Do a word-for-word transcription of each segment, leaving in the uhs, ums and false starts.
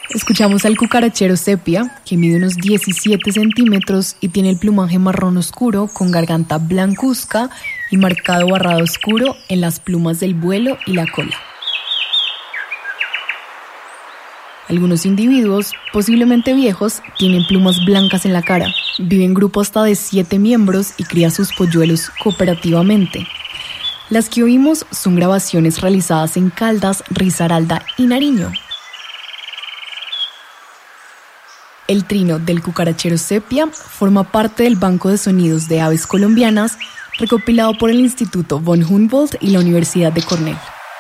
Escuchamos al cucarachero sepia, que mide unos diecisiete centímetros y tiene el plumaje marrón oscuro con garganta blancuzca y marcado barrado oscuro en las plumas del vuelo y la cola. Algunos individuos, posiblemente viejos, tienen plumas blancas en la cara. Vive en grupo hasta de siete miembros y cría sus polluelos cooperativamente. Las que oímos son grabaciones realizadas en Caldas, Risaralda y Nariño. El trino del cucarachero sepia forma parte del Banco de Sonidos de Aves Colombianas, recopilado por el Instituto von Humboldt y la Universidad de Cornell.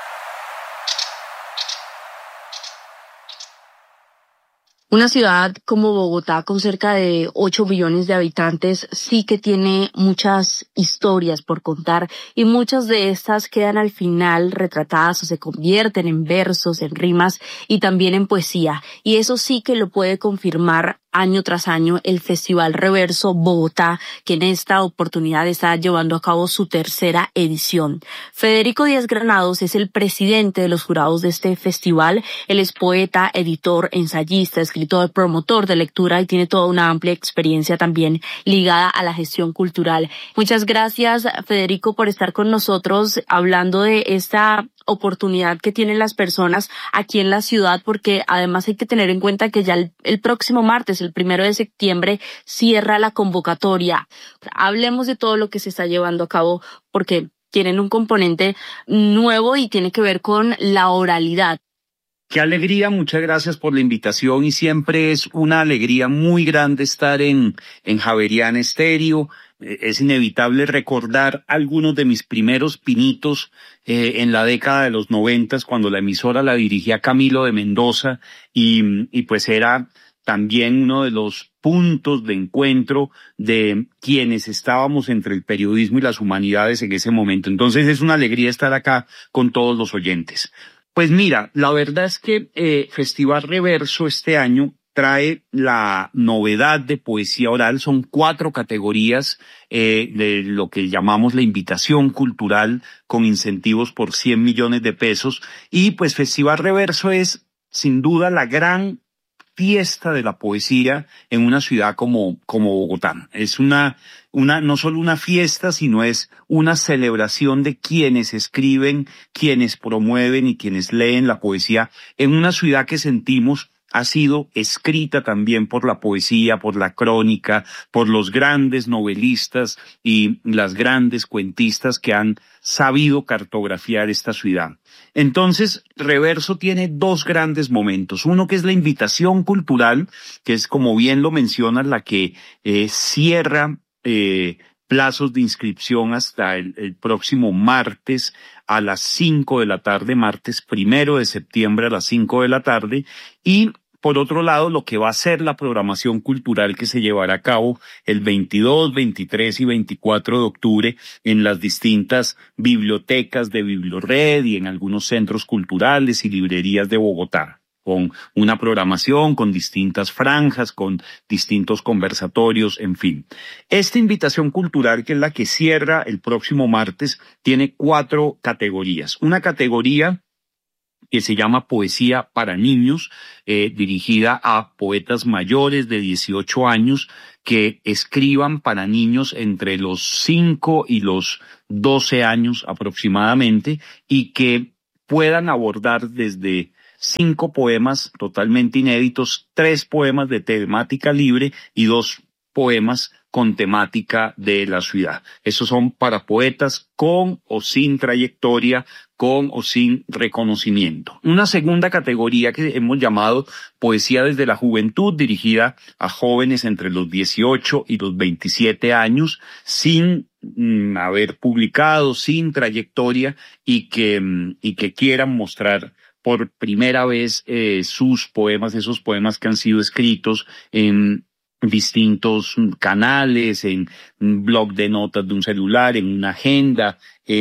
Una ciudad como Bogotá, con cerca de ocho millones de habitantes, sí que tiene muchas historias por contar y muchas de estas quedan al final retratadas o se convierten en versos, en rimas y también en poesía. Y eso sí que lo puede confirmar año tras año el Festival Reverso Bogotá, que en esta oportunidad está llevando a cabo su tercera edición. Federico Díaz Granados es el presidente de los jurados de este festival. Él es poeta, editor, ensayista, escritor, promotor de lectura y tiene toda una amplia experiencia también ligada a la gestión cultural. Muchas gracias, Federico, por estar con nosotros hablando de esta oportunidad que tienen las personas aquí en la ciudad, porque además hay que tener en cuenta que ya el, el próximo martes, el primero de septiembre, cierra la convocatoria. Hablemos de todo lo que se está llevando a cabo, porque tienen un componente nuevo y tiene que ver con la oralidad. Qué alegría, muchas gracias por la invitación y siempre es una alegría muy grande estar en, en Javeriana Estéreo. Es inevitable recordar algunos de mis primeros pinitos eh, en la década de los noventas, cuando la emisora la dirigía Camilo de Mendoza y, y pues era también uno de los puntos de encuentro de quienes estábamos entre el periodismo y las humanidades en ese momento. Entonces es una alegría estar acá con todos los oyentes. Pues mira, la verdad es que eh, Festival Reverso este año trae la novedad de poesía oral. Son cuatro categorías eh, de lo que llamamos la invitación cultural, con incentivos por cien millones de pesos. Y pues Festival Reverso es sin duda la gran fiesta de la poesía en una ciudad como, como Bogotá. Es una, una, no solo una fiesta, sino es una celebración de quienes escriben, quienes promueven y quienes leen la poesía en una ciudad que sentimos ha sido escrita también por la poesía, por la crónica, por los grandes novelistas y las grandes cuentistas que han sabido cartografiar esta ciudad. Entonces, Reverso tiene dos grandes momentos. Uno que es la invitación cultural, que es, como bien lo mencionas, la que eh, cierra eh, plazos de inscripción hasta el, el próximo martes a las cinco de la tarde, martes primero de septiembre a las cinco de la tarde, y por otro lado, lo que va a ser la programación cultural que se llevará a cabo el veintidós, veintitrés y veinticuatro de octubre en las distintas bibliotecas de Bibliored y en algunos centros culturales y librerías de Bogotá, con una programación, con distintas franjas, con distintos conversatorios, en fin. Esta invitación cultural, que es la que cierra el próximo martes, tiene cuatro categorías. Una categoría que se llama Poesía para Niños, eh, dirigida a poetas mayores de dieciocho años que escriban para niños entre los cinco y los doce años aproximadamente y que puedan abordar desde cinco poemas totalmente inéditos, tres poemas de temática libre y dos poemas con temática de la ciudad. Esos son para poetas con o sin trayectoria, con o sin reconocimiento. Una segunda categoría que hemos llamado Poesía desde la Juventud, dirigida a jóvenes entre los dieciocho y los veintisiete años, sin mm, haber publicado, sin trayectoria y que, mm, y que quieran mostrar por primera vez eh, sus poemas, esos poemas que han sido escritos en distintos canales, en un blog de notas de un celular, en una agenda,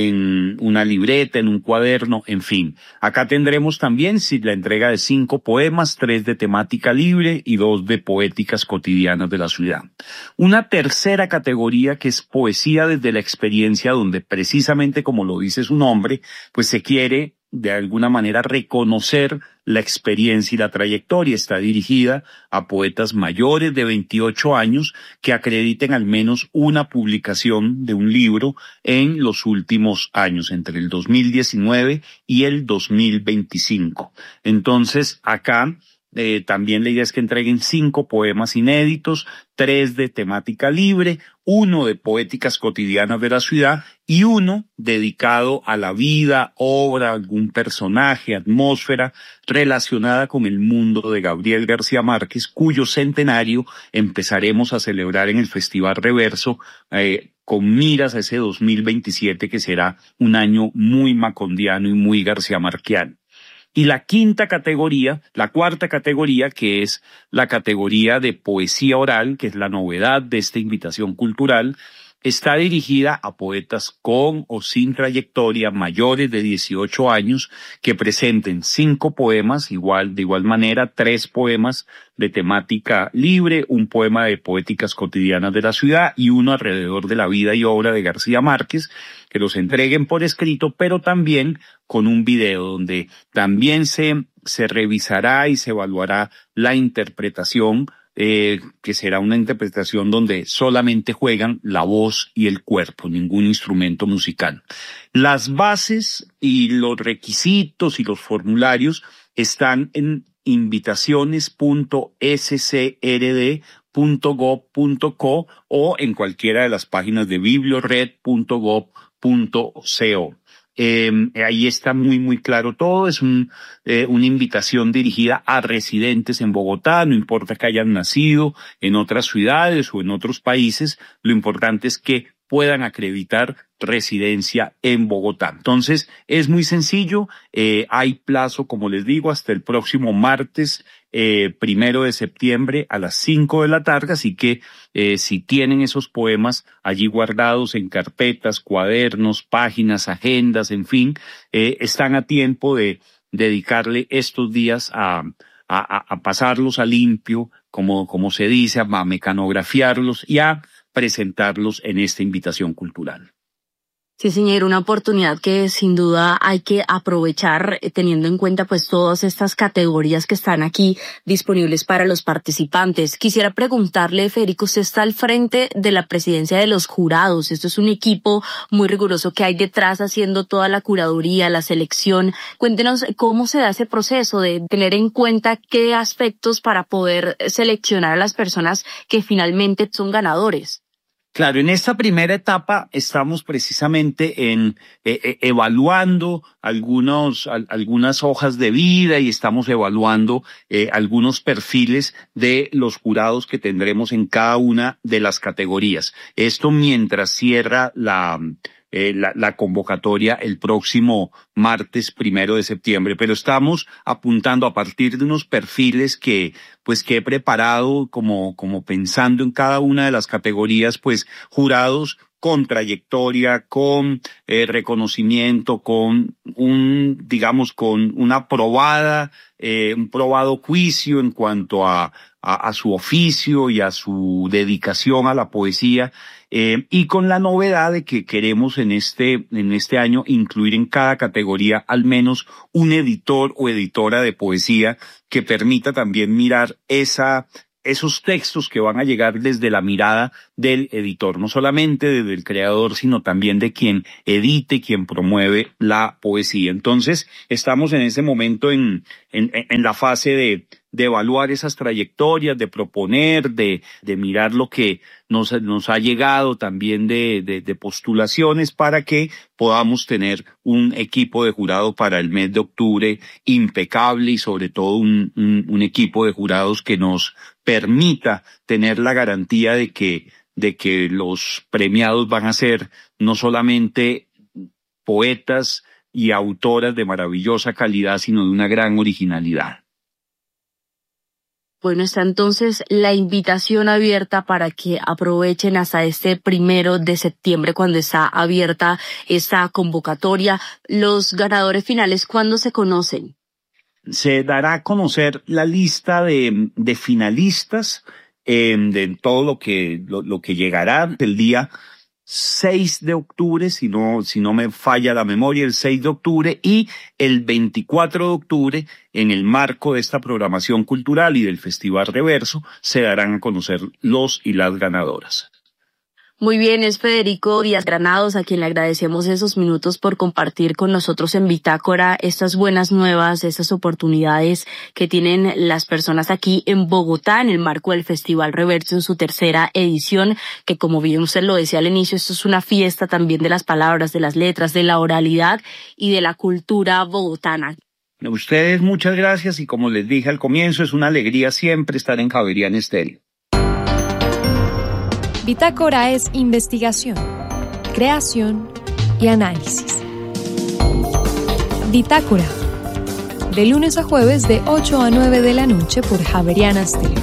en una libreta, en un cuaderno, en fin. Acá tendremos también sí, la entrega de cinco poemas, tres de temática libre y dos de poéticas cotidianas de la ciudad. Una tercera categoría que es poesía desde la experiencia, donde precisamente como lo dice su nombre, pues se quiere de alguna manera reconocer la experiencia y la trayectoria. Está dirigida a poetas mayores de veintiocho años que acrediten al menos una publicación de un libro en los últimos años, entre el dos mil diecinueve y el dos mil veinticinco. Entonces, acá Eh, también la idea es que entreguen cinco poemas inéditos, tres de temática libre, uno de poéticas cotidianas de la ciudad y uno dedicado a la vida, obra, algún personaje, atmósfera relacionada con el mundo de Gabriel García Márquez, cuyo centenario empezaremos a celebrar en el Festival Reverso, eh, con miras a ese dos mil veintisiete, que será un año muy macondiano y muy garciamarquiano. Y la quinta categoría, la cuarta categoría, que es la categoría de poesía oral, que es la novedad de esta invitación cultural, está dirigida a poetas con o sin trayectoria, mayores de dieciocho años, que presenten cinco poemas, igual, de igual manera, tres poemas de temática libre, un poema de poéticas cotidianas de la ciudad y uno alrededor de la vida y obra de García Márquez, que los entreguen por escrito, pero también con un video donde también se, se revisará y se evaluará la interpretación, eh, que será una interpretación donde solamente juegan la voz y el cuerpo, ningún instrumento musical. Las bases y los requisitos y los formularios están en invitaciones punto s c r d punto gov punto co o en cualquiera de las páginas de bibliored punto gov punto co. Eh, ahí está muy, muy claro todo. Es un, eh, una invitación dirigida a residentes en Bogotá, no importa que hayan nacido en otras ciudades o en otros países, lo importante es que puedan acreditar residencia en Bogotá. Entonces, es muy sencillo, eh, hay plazo, como les digo, hasta el próximo martes, eh, primero de septiembre a las cinco de la tarde, así que eh, si tienen esos poemas allí guardados en carpetas, cuadernos, páginas, agendas, en fin, eh, están a tiempo de dedicarle estos días a, a, a pasarlos a limpio, como, como se dice, a mecanografiarlos y a presentarlos en esta invitación cultural. Sí, señor, una oportunidad que sin duda hay que aprovechar, teniendo en cuenta pues todas estas categorías que están aquí disponibles para los participantes. Quisiera preguntarle, Federico, usted está al frente de la presidencia de los jurados. Esto es un equipo muy riguroso que hay detrás haciendo toda la curaduría, la selección. Cuéntenos cómo se da ese proceso de tener en cuenta qué aspectos para poder seleccionar a las personas que finalmente son ganadores. Claro, en esta primera etapa estamos precisamente en eh, evaluando algunos, al, algunas hojas de vida y estamos evaluando eh, algunos perfiles de los jurados que tendremos en cada una de las categorías. Esto mientras cierra la... Eh, la, la convocatoria el próximo martes primero de septiembre, pero estamos apuntando a partir de unos perfiles que, pues, que he preparado como, como pensando en cada una de las categorías, pues, jurados con trayectoria, con eh, reconocimiento, con un, digamos, con una probada, eh, un probado juicio en cuanto a, a, a su oficio y a su dedicación a la poesía. Eh, y con la novedad de que queremos en este, en este año incluir en cada categoría al menos un editor o editora de poesía que permita también mirar esa, esos textos que van a llegar desde la mirada del editor, no solamente desde el creador, sino también de quien edite, quien promueve la poesía. Entonces, estamos en ese momento en, en, en la fase de, de evaluar esas trayectorias, de proponer, de, de mirar lo que nos, nos ha llegado también de, de, de postulaciones para que podamos tener un equipo de jurado para el mes de octubre impecable y sobre todo un, un, un equipo de jurados que nos permita tener la garantía de que, de que los premiados van a ser no solamente poetas y autoras de maravillosa calidad, sino de una gran originalidad. Bueno, está entonces la invitación abierta para que aprovechen hasta este primero de septiembre cuando está abierta esta convocatoria. Los ganadores finales, ¿cuándo se conocen? Se dará a conocer la lista de, de finalistas, eh, de todo lo que, lo, lo que llegará el día seis de octubre, si no, si no me falla la memoria, el seis de octubre, y el veinticuatro de octubre, en el marco de esta programación cultural y del Festival Reverso, se darán a conocer los y las ganadoras. Muy bien, es Federico Díaz Granados, a quien le agradecemos esos minutos por compartir con nosotros en Bitácora estas buenas nuevas, estas oportunidades que tienen las personas aquí en Bogotá en el marco del Festival Reverso en su tercera edición, que como bien usted lo decía al inicio, esto es una fiesta también de las palabras, de las letras, de la oralidad y de la cultura bogotana. A ustedes muchas gracias y como les dije al comienzo, es una alegría siempre estar en Javeriana Estéreo. Bitácora es investigación, creación y análisis. Bitácora, de lunes a jueves de ocho a nueve de la noche por Javeriana Estéreo.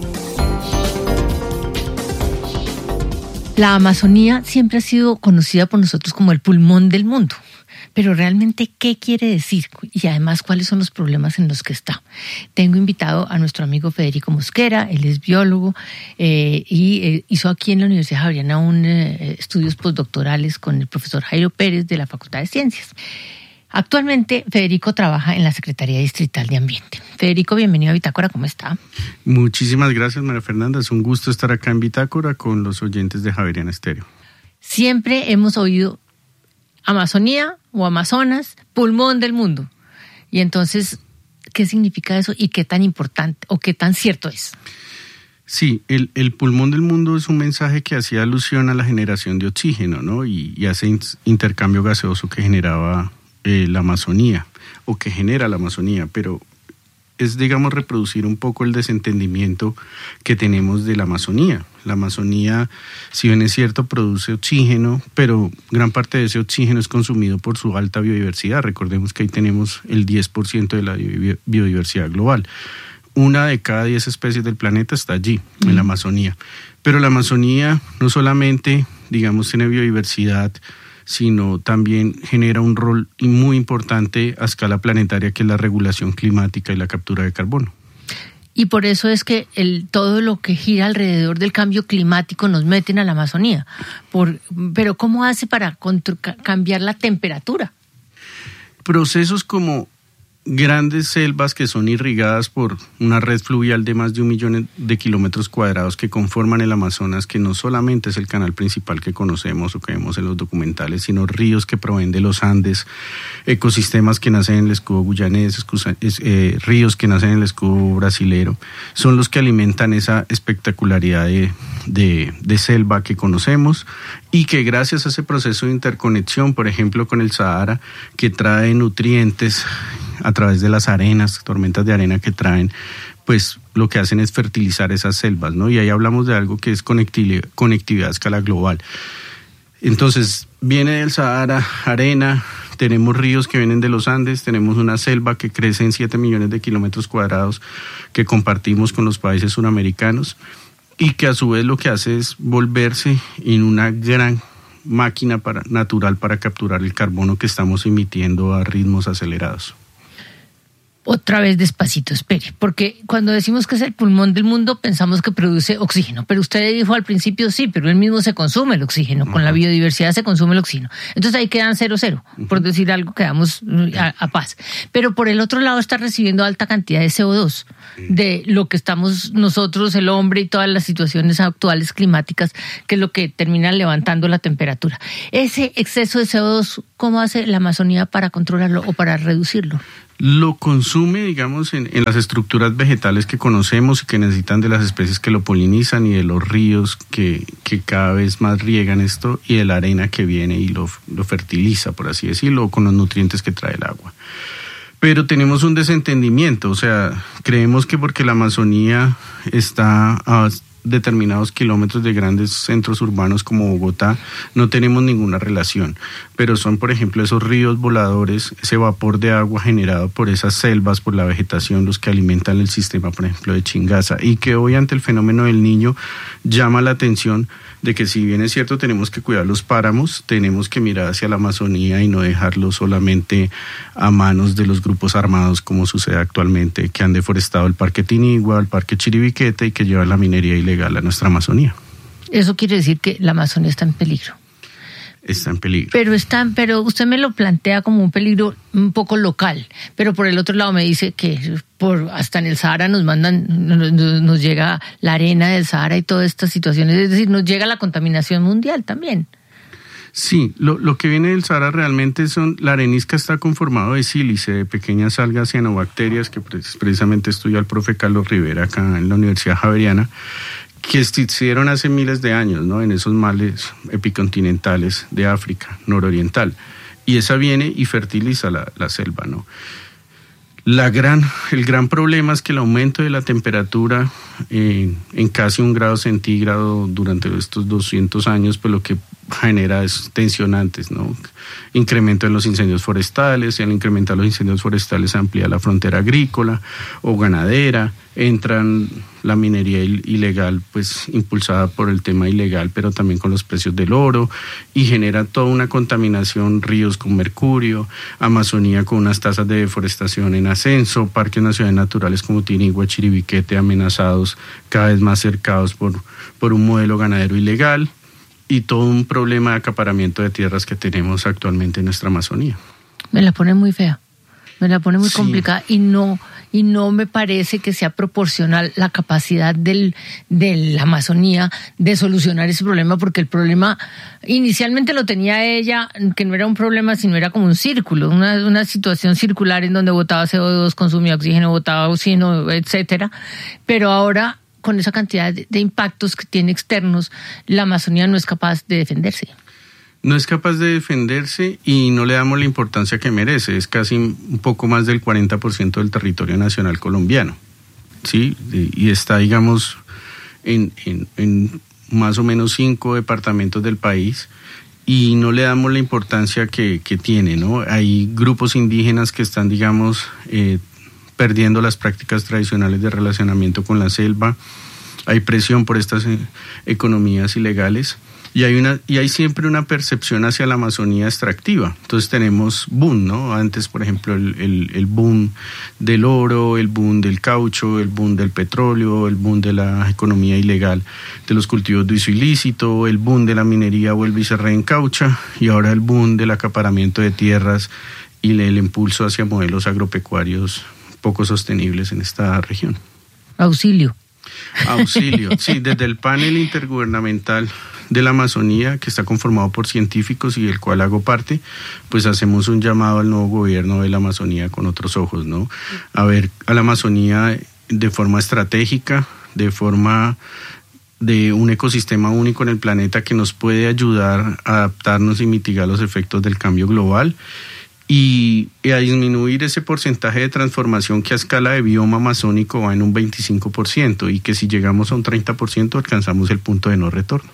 La Amazonía siempre ha sido conocida por nosotros como el pulmón del mundo. Pero realmente, ¿qué quiere decir? Y además, ¿cuáles son los problemas en los que está? Tengo invitado a nuestro amigo Federico Mosquera, él es biólogo eh, y eh, hizo aquí en la Universidad Javeriana un eh, estudios postdoctorales con el profesor Jairo Pérez de la Facultad de Ciencias. Actualmente, Federico trabaja en la Secretaría Distrital de Ambiente. Federico, bienvenido a Bitácora, ¿cómo está? Muchísimas gracias, María Fernanda. Es un gusto estar acá en Bitácora con los oyentes de Javeriana Estéreo. Siempre hemos oído Amazonía o Amazonas, pulmón del mundo. Y entonces, ¿qué significa eso y qué tan importante o qué tan cierto es? Sí, el, el pulmón del mundo es un mensaje que hacía alusión a la generación de oxígeno, ¿no? Y, y a ese intercambio gaseoso que generaba eh, la Amazonía o que genera la Amazonía, pero es, digamos, reproducir un poco el desentendimiento que tenemos de la Amazonía. La Amazonía, si bien es cierto, produce oxígeno, pero gran parte de ese oxígeno es consumido por su alta biodiversidad. Recordemos que ahí tenemos el diez por ciento de la biodiversidad global. Una de cada diez especies del planeta está allí, en la Amazonía. Pero la Amazonía no solamente, digamos, tiene biodiversidad, sino también genera un rol muy importante a escala planetaria, que es la regulación climática y la captura de carbono. Y por eso es que el, todo lo que gira alrededor del cambio climático nos meten a la Amazonía. Por, pero ¿cómo hace para contra, cambiar la temperatura? Procesos como grandes selvas que son irrigadas por una red fluvial de más de un millón de kilómetros cuadrados que conforman el Amazonas, que no solamente es el canal principal que conocemos o que vemos en los documentales, sino ríos que proveen de los Andes, ecosistemas que nacen en el escudo guyanés, eh, ríos que nacen en el escudo brasilero, son los que alimentan esa espectacularidad de, de, de selva que conocemos y que gracias a ese proceso de interconexión, por ejemplo con el Sahara, que trae nutrientes a través de las arenas, tormentas de arena que traen, pues lo que hacen es fertilizar esas selvas, ¿no? Y ahí hablamos de algo que es conectividad, conectividad a escala global. Entonces, viene del Sahara, arena, tenemos ríos que vienen de los Andes, tenemos una selva que crece en siete millones de kilómetros cuadrados que compartimos con los países suramericanos y que a su vez lo que hace es volverse en una gran máquina para, natural para capturar el carbono que estamos emitiendo a ritmos acelerados. Otra vez despacito, espere, porque cuando decimos que es el pulmón del mundo pensamos que produce oxígeno, pero usted dijo al principio sí, pero él mismo se consume el oxígeno, uh-huh. Con la biodiversidad se consume el oxígeno. Entonces ahí quedan cero cero, uh-huh. Por decir algo, quedamos a, a paz. Pero por el otro lado está recibiendo alta cantidad de C O dos, uh-huh. De lo que estamos nosotros, el hombre y todas las situaciones actuales climáticas, que es lo que termina levantando la temperatura. Ese exceso de C O dos, ¿cómo hace la Amazonía para controlarlo o para reducirlo? Lo consume, digamos, en, en las estructuras vegetales que conocemos y que necesitan de las especies que lo polinizan y de los ríos que, que cada vez más riegan esto y de la arena que viene y lo, lo fertiliza, por así decirlo, con los nutrientes que trae el agua. Pero tenemos un desentendimiento, o sea, creemos que porque la Amazonía está a determinados kilómetros de grandes centros urbanos como Bogotá, no tenemos ninguna relación, pero son, por ejemplo, esos ríos voladores, ese vapor de agua generado por esas selvas, por la vegetación, los que alimentan el sistema, por ejemplo, de Chingaza, y que hoy ante el fenómeno del Niño llama la atención de que si bien es cierto tenemos que cuidar los páramos, tenemos que mirar hacia la Amazonía y no dejarlo solamente a manos de los grupos armados como sucede actualmente, que han deforestado el Parque Tinigua, el Parque Chiribiquete y que llevan la minería ilegal a nuestra Amazonía. Eso quiere decir que la Amazonía está en peligro. está en peligro. Pero están, pero usted me lo plantea como un peligro un poco local, pero por el otro lado me dice que por hasta en el Sahara nos mandan, nos, nos llega la arena del Sahara y todas estas situaciones, es decir, nos llega la contaminación mundial también. Sí, lo, lo que viene del Sahara realmente son, la arenisca está conformado de sílice, de pequeñas algas cianobacterias, que precisamente estudió el profe Carlos Rivera acá en la Universidad Javeriana, que existieron hace miles de años, ¿no? En esos mares epicontinentales de África nororiental. Y esa viene y fertiliza la, la selva, ¿no? La gran, el gran problema es que el aumento de la temperatura eh, en casi un grado centígrado durante estos doscientos años, pues lo que genera es tensionantes, ¿no? Incremento en los incendios forestales, y al incrementar los incendios forestales se amplía la frontera agrícola o ganadera, entran la minería ilegal, pues impulsada por el tema ilegal, pero también con los precios del oro, y genera toda una contaminación, ríos con mercurio, Amazonía con unas tasas de deforestación en ascenso, parques nacionales naturales como Tinigua, Chiribiquete amenazados, cada vez más cercados por, por un modelo ganadero ilegal, y todo un problema de acaparamiento de tierras que tenemos actualmente en nuestra Amazonía. Me la pone muy fea, me la pone muy sí. complicada y no y no me parece que sea proporcional la capacidad del de la Amazonía de solucionar ese problema, porque el problema inicialmente lo tenía ella, que no era un problema, sino era como un círculo, una, una situación circular en donde botaba C O dos, consumía oxígeno, botaba oxígeno, etcétera, pero ahora con esa cantidad de impactos que tiene externos, la Amazonía no es capaz de defenderse. No es capaz de defenderse y no le damos la importancia que merece. Es casi un poco más del cuarenta por ciento del territorio nacional colombiano, ¿sí? Y está, digamos, en, en, en más o menos cinco departamentos del país y no le damos la importancia que, que tiene, ¿no? Hay grupos indígenas que están, digamos, eh, perdiendo las prácticas tradicionales de relacionamiento con la selva, hay presión por estas eh, economías ilegales y hay una y hay siempre una percepción hacia la Amazonía extractiva. Entonces tenemos boom, ¿no? Antes, por ejemplo, el, el, el boom del oro, el boom del caucho, el boom del petróleo, el boom de la economía ilegal, de los cultivos de uso ilícito, el boom de la minería vuelve y se reencaucha, y ahora el boom del acaparamiento de tierras y el impulso hacia modelos agropecuarios poco sostenibles en esta región. Auxilio. Auxilio, sí, desde el panel intergubernamental de la Amazonía, que está conformado por científicos y del cual hago parte, pues hacemos un llamado al nuevo gobierno de la Amazonía con otros ojos, ¿no? A ver a la Amazonía de forma estratégica, de forma de un ecosistema único en el planeta que nos puede ayudar a adaptarnos y mitigar los efectos del cambio global, y a disminuir ese porcentaje de transformación que a escala de bioma amazónico va en un veinticinco por ciento, y que si llegamos a un treinta por ciento alcanzamos el punto de no retorno.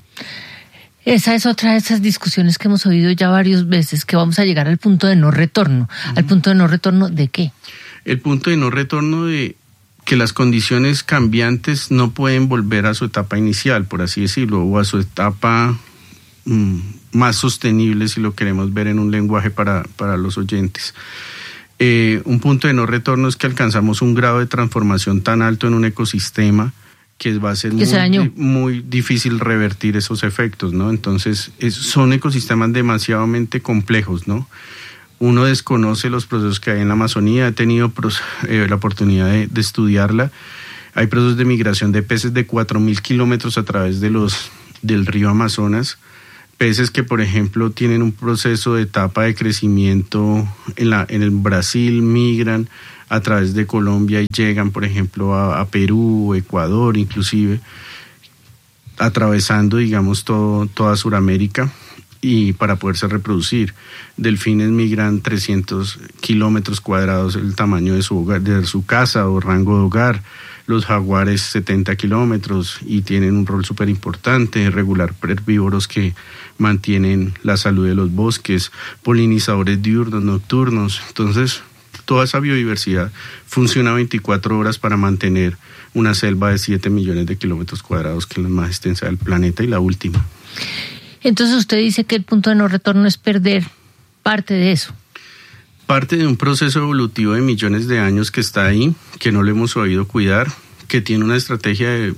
Esa es otra de esas discusiones que hemos oído ya varias veces, que vamos a llegar al punto de no retorno. Uh-huh. ¿Al punto de no retorno de qué? El punto de no retorno de que las condiciones cambiantes no pueden volver a su etapa inicial, por así decirlo, o a su etapa mmm, más sostenible, si lo queremos ver en un lenguaje para, para los oyentes. Eh, un punto de no retorno es que alcanzamos un grado de transformación tan alto en un ecosistema que va a ser muy, muy difícil revertir esos efectos, ¿no? Entonces, es, son ecosistemas demasiadamente complejos, ¿no? Uno desconoce los procesos que hay en la Amazonía, he tenido pros, eh, la oportunidad de, de estudiarla. Hay procesos de migración de peces de cuatro mil kilómetros a través de los, del río Amazonas, peces que, por ejemplo, tienen un proceso de etapa de crecimiento en, la, en el Brasil, migran a través de Colombia y llegan, por ejemplo, a, a Perú, Ecuador, inclusive, atravesando, digamos, todo, toda Sudamérica, y para poderse reproducir. Delfines migran trescientos kilómetros cuadrados, el tamaño de su hogar, de su casa o rango de hogar. Los jaguares setenta kilómetros y tienen un rol súper importante, regular herbívoros que mantienen la salud de los bosques, polinizadores diurnos, nocturnos. Entonces, toda esa biodiversidad funciona veinticuatro horas para mantener una selva de siete millones de kilómetros cuadrados, que es la más extensa del planeta y la última. Entonces usted dice que el punto de no retorno es perder parte de eso. Parte de un proceso evolutivo de millones de años que está ahí, que no lo hemos sabido cuidar, que tiene una estrategia de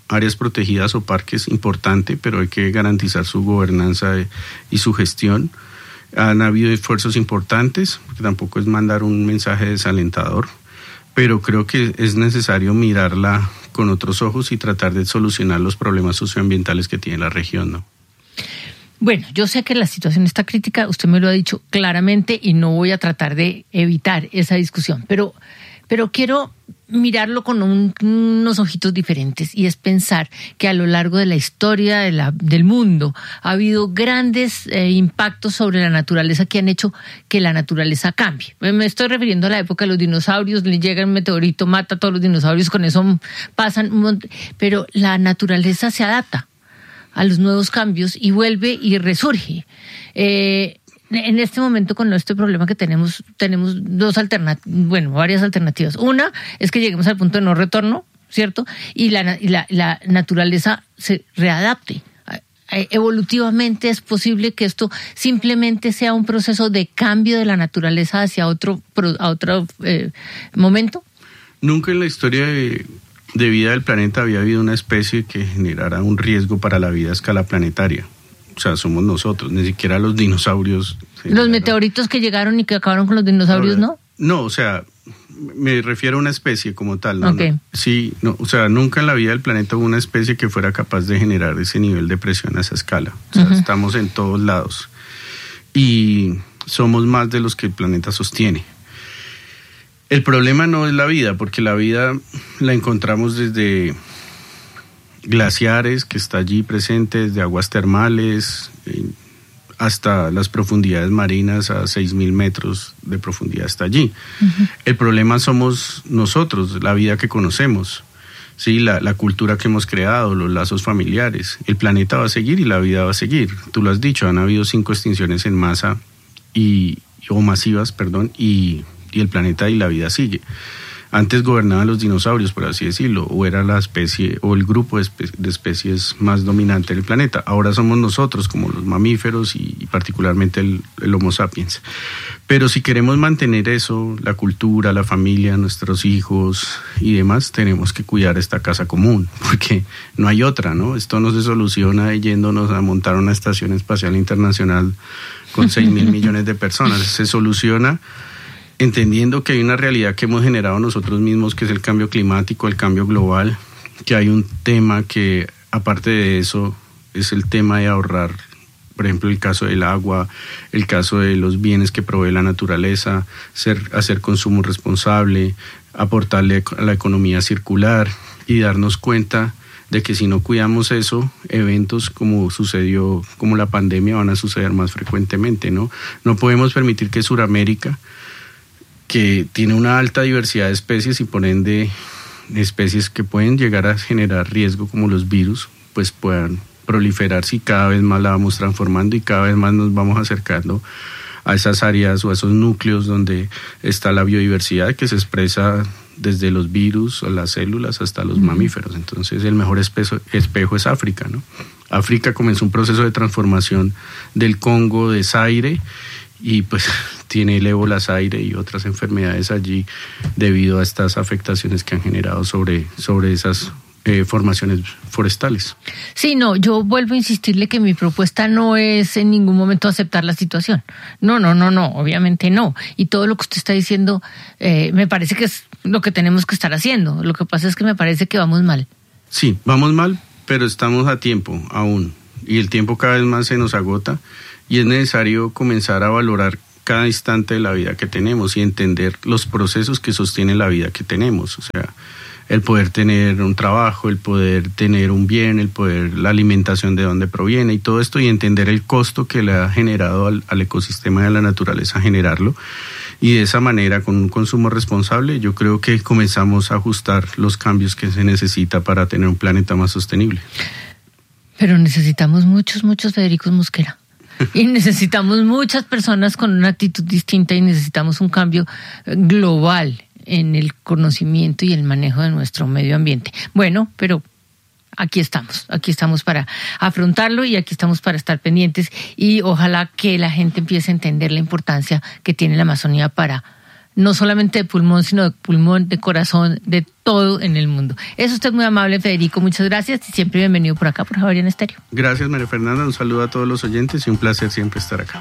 áreas protegidas o parques importante, pero hay que garantizar su gobernanza y su gestión. Han habido esfuerzos importantes, porque tampoco es mandar un mensaje desalentador, pero creo que es necesario mirarla con otros ojos y tratar de solucionar los problemas socioambientales que tiene la región, ¿no? Bueno, yo sé que la situación está crítica, usted me lo ha dicho claramente y no voy a tratar de evitar esa discusión, pero, pero quiero mirarlo con un, unos ojitos diferentes, y es pensar que a lo largo de la historia de la, del mundo ha habido grandes eh, impactos sobre la naturaleza que han hecho que la naturaleza cambie. Me estoy refiriendo a la época de los dinosaurios, le llega un meteorito, mata a todos los dinosaurios, con eso pasan un montón, pero la naturaleza se adapta a los nuevos cambios y vuelve y resurge. Eh, en este momento, con este problema que tenemos, tenemos dos alternativas, bueno, varias alternativas. Una es que lleguemos al punto de no retorno, ¿cierto? Y la, y la, la naturaleza se readapte. Evolutivamente es posible que esto simplemente sea un proceso de cambio de la naturaleza hacia otro, a otro eh, momento. Nunca en la historia de... de vida del planeta había habido una especie que generara un riesgo para la vida a escala planetaria. O sea, somos nosotros, ni siquiera los dinosaurios. Los meteoritos que llegaron y que acabaron con los dinosaurios, ¿no? No, o sea, me refiero a una especie como tal. ¿no? Okay. No, sí, no, o sea, nunca en la vida del planeta hubo una especie que fuera capaz de generar ese nivel de presión a esa escala. O sea, uh-huh. estamos en todos lados. Y somos más de los que el planeta sostiene. El problema no es la vida, porque la vida la encontramos desde glaciares, que está allí presente, desde aguas termales, hasta las profundidades marinas a seis mil metros de profundidad está allí. Uh-huh. El problema somos nosotros, la vida que conocemos, ¿sí? la, la cultura que hemos creado, los lazos familiares. El planeta va a seguir y la vida va a seguir. Tú lo has dicho, han habido cinco extinciones en masa y, o masivas, perdón, y... y el planeta y la vida sigue. Antes gobernaban los dinosaurios, por así decirlo, o era la especie o el grupo de, espe- de especies más dominante del planeta. Ahora somos nosotros, como los mamíferos y, y particularmente el, el Homo sapiens. Pero si queremos mantener eso, la cultura, la familia, nuestros hijos y demás, tenemos que cuidar esta casa común, porque no hay otra, ¿no? Esto no se soluciona yéndonos a montar una estación espacial internacional con seis mil millones de personas. Se soluciona entendiendo que hay una realidad que hemos generado nosotros mismos, que es el cambio climático, el cambio global, que hay un tema que, aparte de eso, es el tema de ahorrar, por ejemplo, el caso del agua, el caso de los bienes que provee la naturaleza, ser, hacer consumo responsable, aportarle a la economía circular y darnos cuenta de que si no cuidamos eso, eventos como sucedió, como la pandemia, van a suceder más frecuentemente, ¿no? No podemos permitir que Sudamérica, que tiene una alta diversidad de especies y por ende especies que pueden llegar a generar riesgo como los virus, pues puedan proliferar si cada vez más la vamos transformando y cada vez más nos vamos acercando a esas áreas o a esos núcleos donde está la biodiversidad que se expresa desde los virus o las células hasta los mamíferos. Entonces el mejor espejo, espejo es África, ¿no? África comenzó un proceso de transformación del Congo de Zaire y pues tiene el ébola Zaire y otras enfermedades allí debido a estas afectaciones que han generado sobre, sobre esas eh, formaciones forestales. Sí, no, yo vuelvo a insistirle que mi propuesta no es en ningún momento aceptar la situación. No, no, no, no, obviamente no. Y todo lo que usted está diciendo eh, me parece que es lo que tenemos que estar haciendo. Lo que pasa es que me parece que vamos mal. Sí, vamos mal, pero estamos a tiempo aún. Y el tiempo cada vez más se nos agota. Y es necesario comenzar a valorar cada instante de la vida que tenemos y entender los procesos que sostienen la vida que tenemos. O sea, el poder tener un trabajo, el poder tener un bien, el poder, la alimentación de dónde proviene y todo esto, y entender el costo que le ha generado al, al ecosistema y a la naturaleza generarlo. Y de esa manera, con un consumo responsable, yo creo que comenzamos a ajustar los cambios que se necesita para tener un planeta más sostenible. Pero necesitamos muchos, muchos Federicos Mosquera. Y necesitamos muchas personas con una actitud distinta y necesitamos un cambio global en el conocimiento y el manejo de nuestro medio ambiente. Bueno, pero aquí estamos, aquí estamos para afrontarlo y aquí estamos para estar pendientes y ojalá que la gente empiece a entender la importancia que tiene la Amazonía para no solamente de pulmón, sino de pulmón, de corazón, de todo en el mundo. Es usted muy amable, Federico, muchas gracias y siempre bienvenido por acá, por Javeriana Estéreo. Gracias, María Fernanda, un saludo a todos los oyentes y un placer siempre estar acá.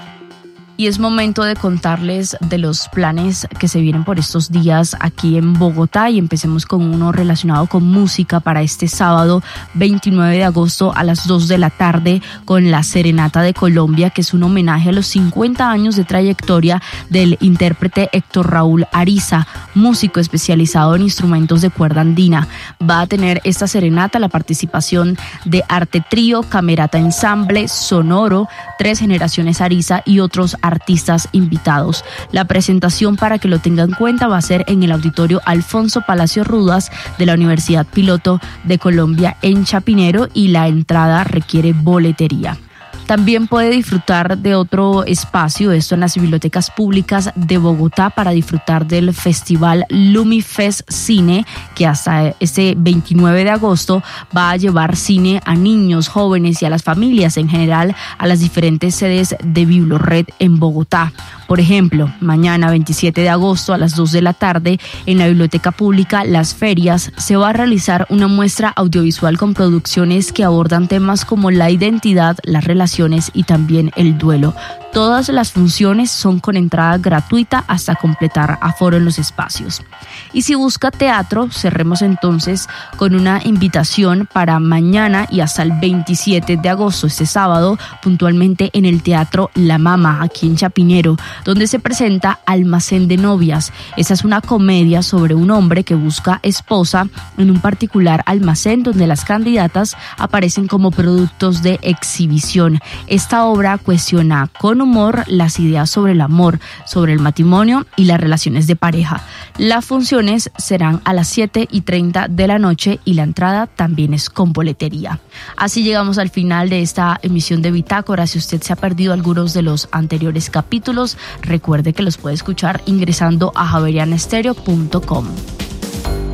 Y es momento de contarles de los planes que se vienen por estos días aquí en Bogotá, y empecemos con uno relacionado con música para este sábado veintinueve de agosto a las dos de la tarde con la Serenata de Colombia, que es un homenaje a los cincuenta años de trayectoria del intérprete Héctor Raúl Ariza, músico especializado en instrumentos de cuerda andina. Va a tener esta serenata la participación de Arte Trío, Camerata Ensamble, Sonoro, Tres Generaciones Ariza y otros artistas invitados. La presentación, para que lo tengan en cuenta, va a ser en el Auditorio Alfonso Palacio Rudas de la Universidad Piloto de Colombia en Chapinero, y la entrada requiere boletería. También puede disfrutar de otro espacio, esto en las bibliotecas públicas de Bogotá, para disfrutar del Festival Lumifest Cine, que hasta este veintinueve de agosto va a llevar cine a niños, jóvenes y a las familias en general a las diferentes sedes de Biblored en Bogotá. Por ejemplo, mañana veintisiete de agosto a las dos de la tarde en la Biblioteca Pública Las Ferias se va a realizar una muestra audiovisual con producciones que abordan temas como la identidad, las relaciones y también el duelo. Todas las funciones son con entrada gratuita hasta completar aforo en los espacios. Y si busca teatro, cerremos entonces con una invitación para mañana y hasta el veintisiete de agosto, este sábado, puntualmente en el Teatro La Mama, aquí en Chapinero, donde se presenta Almacén de Novias. Esa es una comedia sobre un hombre que busca esposa en un particular almacén donde las candidatas aparecen como productos de exhibición. Esta obra cuestiona con humor las ideas sobre el amor, sobre el matrimonio y las relaciones de pareja. Las funciones serán a las siete y treinta de la noche y la entrada también es con boletería. Así llegamos al final de esta emisión de Bitácora. Si usted se ha perdido algunos de los anteriores capítulos, recuerde que los puede escuchar ingresando a javeriana estéreo punto com.